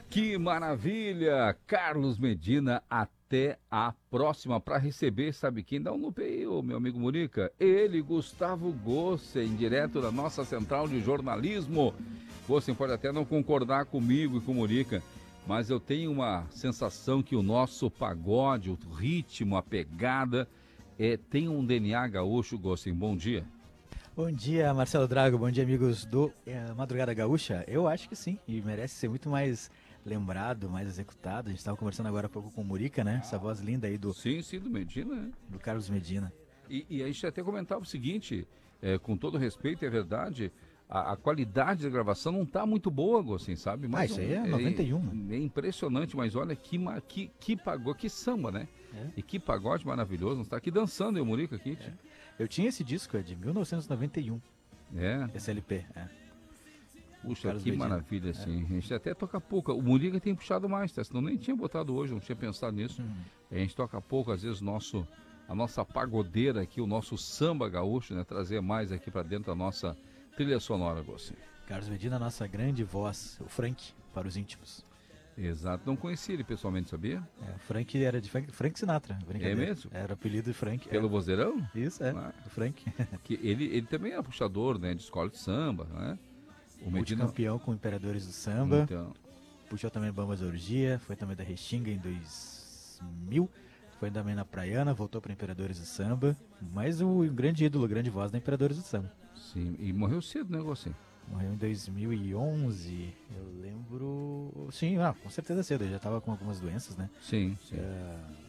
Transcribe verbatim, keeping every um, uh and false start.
Que maravilha! Carlos Medina, até a próxima. Para receber, sabe quem? Dá um loop aí, ô, meu amigo Murica. Ele, Gustavo Gossen, direto da nossa central de jornalismo. Gossen pode até não concordar comigo e com o Murica, mas eu tenho uma sensação que o nosso pagode, o ritmo, a pegada, é, tem um D N A gaúcho. Gossen, bom dia. Bom dia, Marcelo Drago, bom dia, amigos do é, Madrugada Gaúcha. Eu acho que sim, e merece ser muito mais lembrado, mais executado. A gente estava conversando agora há pouco com o Murica, né? Essa voz linda aí do... Sim, sim, do Medina, né? Do Carlos Medina. E, e a gente até comentava o seguinte, é, com todo respeito, é verdade, a, a qualidade da gravação não está muito boa, assim, sabe? Mas ah, isso aí é noventa e um. É, é impressionante, mas olha que, que, que pagode, que samba, né? É. E que pagode maravilhoso, nós está aqui dançando, eu, Murica, aqui. É. Eu tinha esse disco, é de mil novecentos e noventa e um. É. Esse L P, é. Puxa, Carlos que Medina. maravilha, assim. É. A gente até toca pouco. O Murica tem puxado mais, tá? Senão nem tinha botado hoje, não tinha pensado nisso. Hum. A gente toca pouco, às vezes, nosso, a nossa pagodeira aqui, o nosso samba gaúcho, né? Trazer mais aqui pra dentro da nossa trilha sonora, você. Carlos Medina, nossa grande voz, o Frank, para os íntimos. Exato, não conhecia ele pessoalmente, sabia? É, o Frank era de Frank, Frank Sinatra. É mesmo? Era o apelido de Frank. Pelo era... vozeirão? Isso, é, ah, do Frank. Que ele, ele também era puxador, né, de escola de samba, né? O Medina... campeão com Imperadores do Samba. Então. Puxou também Bambas da Orgia, foi também da Restinga em dois mil. Foi também na Praiana, voltou para Imperadores do Samba. Mas o grande ídolo, grande voz da Imperadores do Samba. Sim, e morreu cedo, né, você? Morreu em dois mil e onze, eu lembro... Sim, ah, com certeza cedo, ele já estava com algumas doenças, né? Sim, sim. Uh...